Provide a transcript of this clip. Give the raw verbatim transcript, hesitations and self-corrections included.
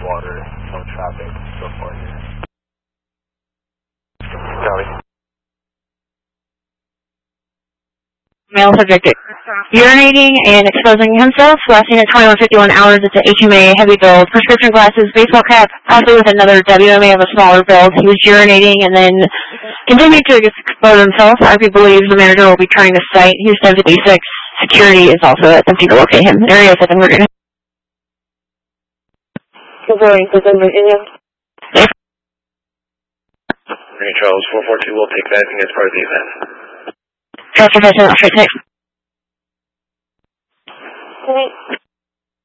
water, no traffic so far here. Copy. Male subject urinating and exposing himself, last seen at twenty-one fifty-one hours. It's an H M A, heavy build, prescription glasses, baseball cap, possibly with another W M A of a smaller build. He was urinating and then continued to expose himself. R P believes the manager will be trying to cite. Houston fifty-six. Security is also attempting to locate him. Area seven, we're going to... Controlling Clinton, Virginia. Green Charles four four two will take anything as part of the event. Charles Professor, I'll try text. Good night.